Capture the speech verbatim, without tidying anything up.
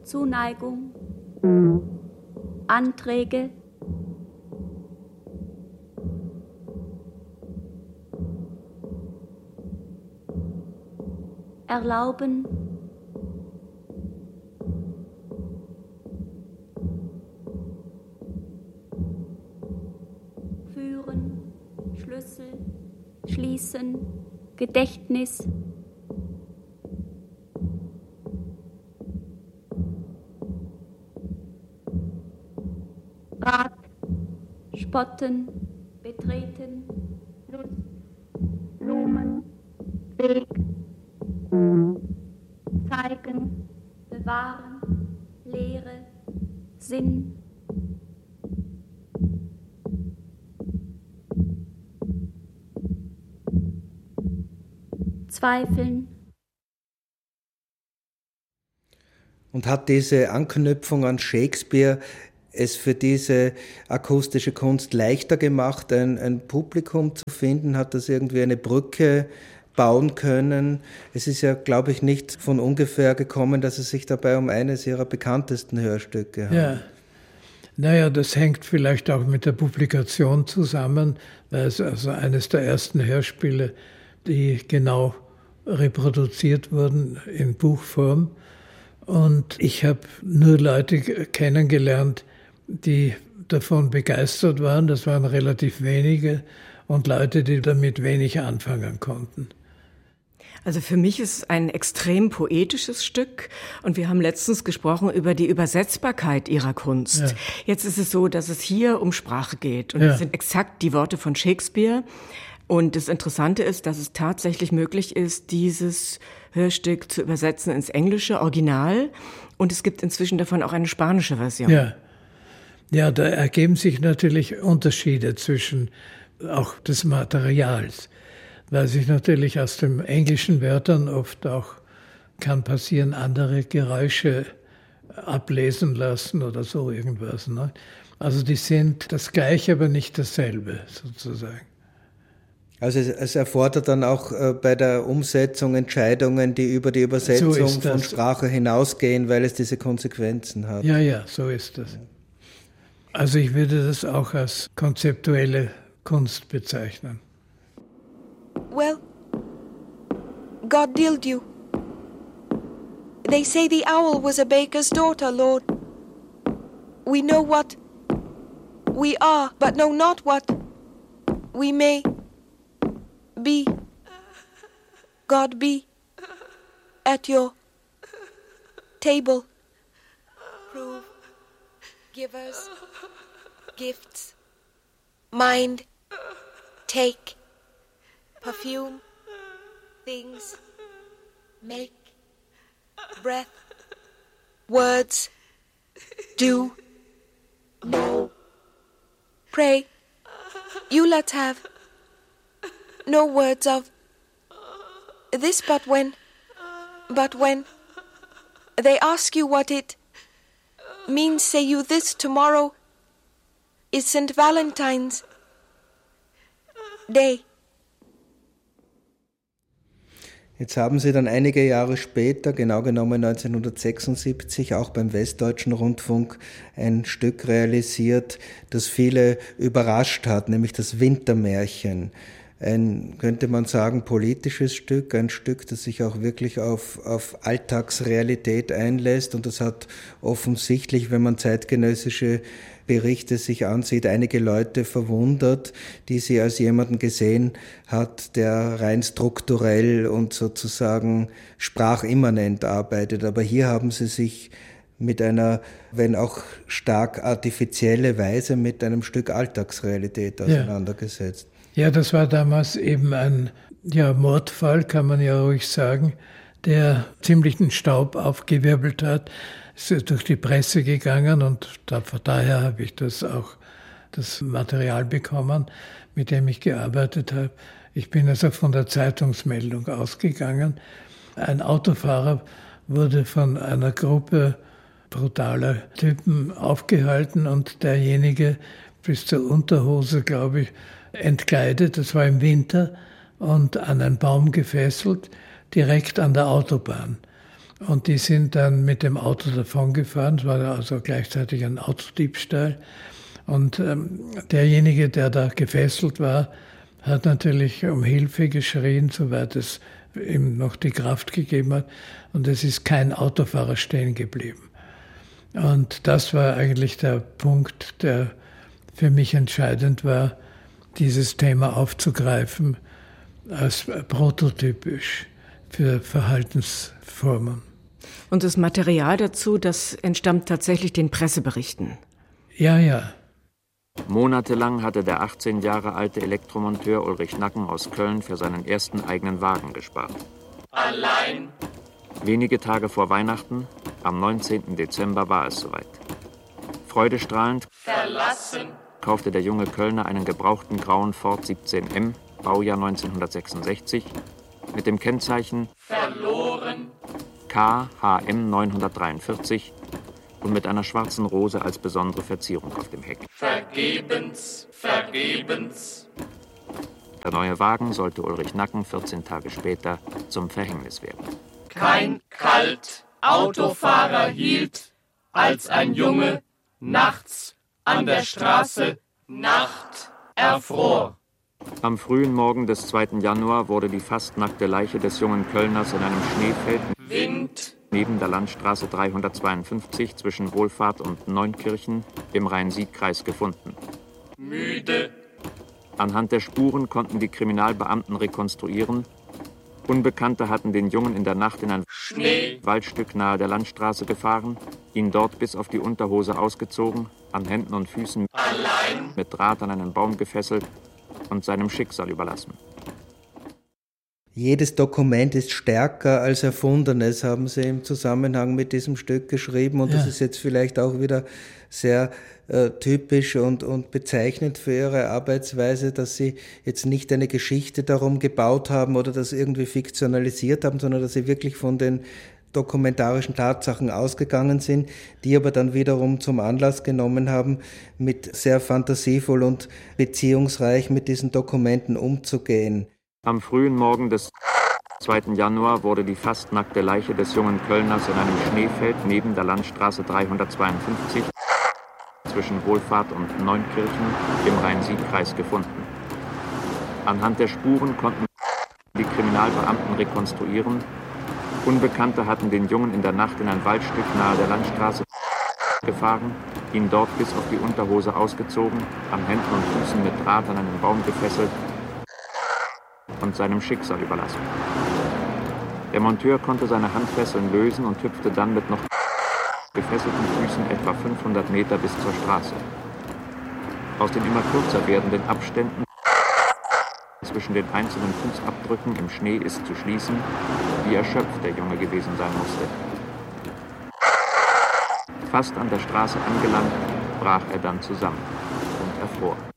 Zuneigung, Anträge, erlauben, führen, Schlüssel, schließen, Gedächtnis, Rat, spotten, betreten, Lust, Blumen, Weg, zeigen, bewahren, Lehre, Sinn, zweifeln. Und hat diese Anknüpfung an Shakespeare es für diese akustische Kunst leichter gemacht, ein, ein Publikum zu finden? Hat das irgendwie eine Brücke bauen können? Es ist ja, glaube ich, nicht von ungefähr gekommen, dass es sich dabei um eines ihrer bekanntesten Hörstücke handelt. Ja, naja, das hängt vielleicht auch mit der Publikation zusammen, weil es also eines der ersten Hörspiele, die genau reproduziert wurden in Buchform. Und ich habe nur Leute kennengelernt, die davon begeistert waren. Das waren relativ wenige und Leute, die damit wenig anfangen konnten. Also für mich ist es ein extrem poetisches Stück und wir haben letztens gesprochen über die Übersetzbarkeit ihrer Kunst. Ja. Jetzt ist es so, dass es hier um Sprache geht und es ja. sind exakt die Worte von Shakespeare. Und das Interessante ist, dass es tatsächlich möglich ist, dieses Hörstück zu übersetzen ins englische Original. Und es gibt inzwischen davon auch eine spanische Version. Ja, ja, da ergeben sich natürlich Unterschiede zwischen auch des Materials, weil sich natürlich aus den englischen Wörtern oft auch kann passieren, andere Geräusche ablesen lassen oder so irgendwas. Ne? Also die sind das Gleiche, aber nicht dasselbe sozusagen. Also es, es erfordert dann auch äh, bei der Umsetzung Entscheidungen, die über die Übersetzung so von Sprache hinausgehen, weil es diese Konsequenzen hat. Ja, ja, so ist das. Also ich würde das auch als konzeptuelle Kunst bezeichnen. Well, God dealt you. They say the owl was a baker's daughter, Lord. We know what we are, but know not what we may be. God be at your table. Prove, givers, gifts, mind, take, perfume, things, make, breath, words, do, know, pray, you let's have no words of this but when, but when they ask you what it means, say you this: tomorrow is Saint Valentine's Day. Jetzt haben Sie dann einige Jahre später, genau genommen neunzehnhundertsechsundsiebzig, auch beim Westdeutschen Rundfunk ein Stück realisiert, das viele überrascht hat, nämlich das Wintermärchen. Ein, könnte man sagen, politisches Stück, ein Stück, das sich auch wirklich auf, auf Alltagsrealität einlässt. Und das hat offensichtlich, wenn man zeitgenössische Berichte sich ansieht, einige Leute verwundert, die sie als jemanden gesehen hat, der rein strukturell und sozusagen sprachimmanent arbeitet. Aber hier haben sie sich mit einer, wenn auch stark artifizielle Weise, mit einem Stück Alltagsrealität auseinandergesetzt. Ja, das war damals eben ein ja, Mordfall, kann man ja ruhig sagen, der ziemlichen Staub aufgewirbelt hat. Es ist durch die Presse gegangen und da, von daher habe ich das auch, das Material bekommen, mit dem ich gearbeitet habe. Ich bin also von der Zeitungsmeldung ausgegangen. Ein Autofahrer wurde von einer Gruppe brutaler Typen aufgehalten und derjenige bis zur Unterhose, glaube ich, entkleidet, das war im Winter, und an einen Baum gefesselt, direkt an der Autobahn. Und die sind dann mit dem Auto davongefahren. Es war also gleichzeitig ein Autodiebstahl. Und ähm, derjenige, der da gefesselt war, hat natürlich um Hilfe geschrien, soweit es ihm noch die Kraft gegeben hat. Und es ist kein Autofahrer stehen geblieben. Und das war eigentlich der Punkt, der für mich entscheidend war, dieses Thema aufzugreifen als prototypisch für Verhaltensformen. Und das Material dazu, das entstammt tatsächlich den Presseberichten? Ja, ja. Monatelang hatte der achtzehn Jahre alte Elektromonteur Ulrich Nacken aus Köln für seinen ersten eigenen Wagen gespart. Allein? Wenige Tage vor Weihnachten, am neunzehnten Dezember, war es soweit. Freudestrahlend verlassen kaufte der junge Kölner einen gebrauchten grauen Ford siebzehn M, Baujahr neunzehnhundertsechsundsechzig, mit dem Kennzeichen verloren K H M neunhundertdreiundvierzig und mit einer schwarzen Rose als besondere Verzierung auf dem Heck. Vergebens, vergebens. Der neue Wagen sollte Ulrich Nacken vierzehn Tage später zum Verhängnis werden. Kein kalt Autofahrer hielt, als ein Junge nachts an der Straße Nacht erfror. Am frühen Morgen des zweiten Januar wurde die fast nackte Leiche des jungen Kölners in einem Schneefeld Wind neben der Landstraße dreihundertzweiundfünfzig zwischen Wohlfahrt und Neunkirchen im Rhein-Sieg-Kreis gefunden. Müde. Anhand der Spuren konnten die Kriminalbeamten rekonstruieren, Unbekannte hatten den Jungen in der Nacht in ein Schnee. Waldstück nahe der Landstraße gefahren, ihn dort bis auf die Unterhose ausgezogen, an Händen und Füßen Allein. mit Draht an einen Baum gefesselt und seinem Schicksal überlassen. Jedes Dokument ist stärker als Erfundenes, haben Sie im Zusammenhang mit diesem Stück geschrieben. Und ja. Das ist jetzt vielleicht auch wieder sehr äh, typisch und, und bezeichnend für Ihre Arbeitsweise, dass Sie jetzt nicht eine Geschichte darum gebaut haben oder das irgendwie fiktionalisiert haben, sondern dass Sie wirklich von den dokumentarischen Tatsachen ausgegangen sind, die aber dann wiederum zum Anlass genommen haben, mit sehr fantasievoll und beziehungsreich mit diesen Dokumenten umzugehen. Am frühen Morgen des zweiten Januar wurde die fast nackte Leiche des jungen Kölners in einem Schneefeld neben der Landstraße dreihundertzweiundfünfzig zwischen Wohlfahrt und Neunkirchen im Rhein-Sieg-Kreis gefunden. Anhand der Spuren konnten die Kriminalbeamten rekonstruieren, Unbekannte hatten den Jungen in der Nacht in ein Waldstück nahe der Landstraße gefahren, ihn dort bis auf die Unterhose ausgezogen, an Händen und Füßen mit Draht an einen Baum gefesselt und seinem Schicksal überlassen. Der Monteur konnte seine Handfesseln lösen und hüpfte dann mit noch gefesselten Füßen etwa fünfhundert Meter bis zur Straße. Aus den immer kürzer werdenden Abständen zwischen den einzelnen Fußabdrücken im Schnee ist zu schließen, wie erschöpft der Junge gewesen sein musste. Fast an der Straße angelangt, brach er dann zusammen und erfror.